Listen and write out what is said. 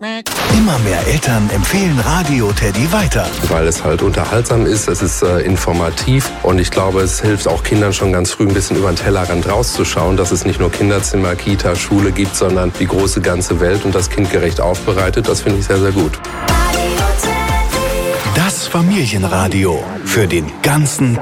Immer mehr Eltern empfehlen Radio Teddy weiter. Weil es halt unterhaltsam ist, es ist informativ und ich glaube, es hilft auch Kindern schon ganz früh ein bisschen über den Tellerrand rauszuschauen, dass es nicht nur Kinderzimmer, Kita, Schule gibt, sondern die große ganze Welt und das kindgerecht aufbereitet. Das finde ich sehr, sehr gut. Das Familienradio für den ganzen